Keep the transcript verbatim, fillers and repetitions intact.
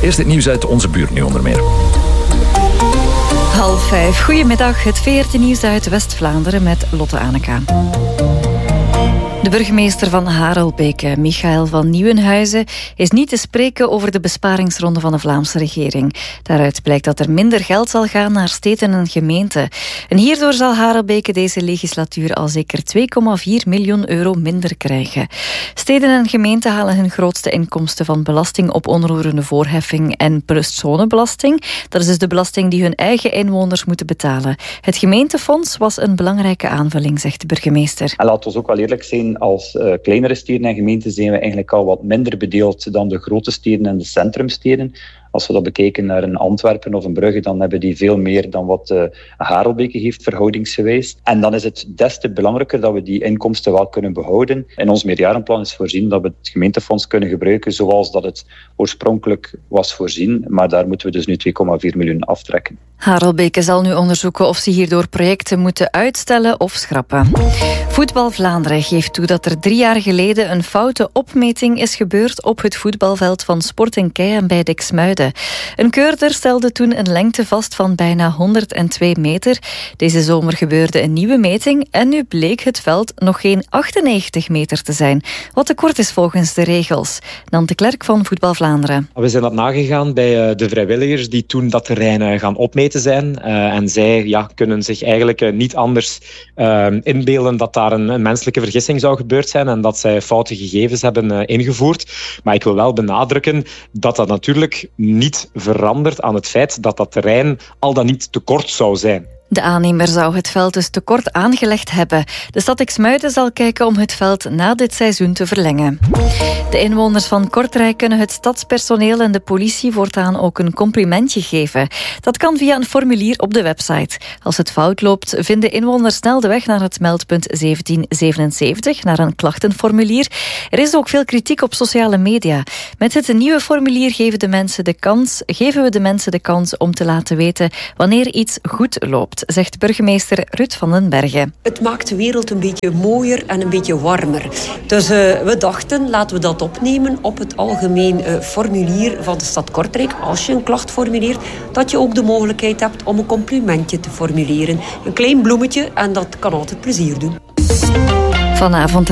Eerst het nieuws uit onze buurt nu onder meer. Half vijf. Goedemiddag. Het V R T-nieuws uit West-Vlaanderen met Lotte Anneka. De burgemeester van Harelbeke, Michael van Nieuwenhuizen, is niet te spreken over de besparingsronde van de Vlaamse regering. Daaruit blijkt dat er minder geld zal gaan naar steden en gemeenten. En hierdoor zal Harelbeke deze legislatuur al zeker twee komma vier miljoen euro minder krijgen. Steden en gemeenten halen hun grootste inkomsten van belasting op onroerende voorheffing en pluszonebelasting. Dat is dus de belasting die hun eigen inwoners moeten betalen. Het gemeentefonds was een belangrijke aanvulling, zegt de burgemeester. En laten we ook wel eerlijk zijn, als uh, kleinere steden en gemeenten zijn we eigenlijk al wat minder bedeeld dan de grote steden en de centrumsteden. Als we dat bekijken naar een Antwerpen of een Brugge, dan hebben die veel meer dan wat uh, Harelbeke heeft verhoudingsgewijs. En dan is het des te belangrijker dat we die inkomsten wel kunnen behouden. In ons meerjarenplan is voorzien dat we het gemeentefonds kunnen gebruiken zoals dat het oorspronkelijk was voorzien. Maar daar moeten we dus nu twee komma vier miljoen aftrekken. Harelbeke zal nu onderzoeken of ze hierdoor projecten moeten uitstellen of schrappen. Voetbal Vlaanderen geeft toe dat er drie jaar geleden een foute opmeting is gebeurd op het voetbalveld van Sporting Keijen bij Diksmuiden. Een keurder stelde toen een lengte vast van bijna honderdtwee meter. Deze zomer gebeurde een nieuwe meting en nu bleek het veld nog geen achtennegentig meter te zijn, wat te kort is volgens de regels. Dan de Klerk van Voetbal Vlaanderen. We zijn dat nagegaan bij de vrijwilligers die toen dat terrein gaan opmeten zijn. Uh, en zij ja, kunnen zich eigenlijk uh, niet anders uh, inbeelden dat daar een, een menselijke vergissing zou gebeurd zijn en dat zij foute gegevens hebben uh, ingevoerd. Maar ik wil wel benadrukken dat dat natuurlijk niet verandert aan het feit dat dat terrein al dan niet te kort zou zijn. De aannemer zou het veld dus te kort aangelegd hebben. De stad Diksmuiden zal kijken om het veld na dit seizoen te verlengen. De inwoners van Kortrijk kunnen het stadspersoneel en de politie voortaan ook een complimentje geven. Dat kan via een formulier op de website. Als het fout loopt, vinden inwoners snel de weg naar het meldpunt zeventien zevenenzeventig, naar een klachtenformulier. Er is ook veel kritiek op sociale media. Met het nieuwe formulier geven, de mensen de kans, geven we de mensen de kans om te laten weten wanneer iets goed loopt, zegt burgemeester Ruud van den Bergen. Het maakt de wereld een beetje mooier en een beetje warmer. Dus uh, we dachten, laten we dat opnemen op het algemeen uh, formulier van de stad Kortrijk. Als je een klacht formuleert, dat je ook de mogelijkheid hebt om een complimentje te formuleren. Een klein bloemetje en dat kan altijd plezier doen. Vanavond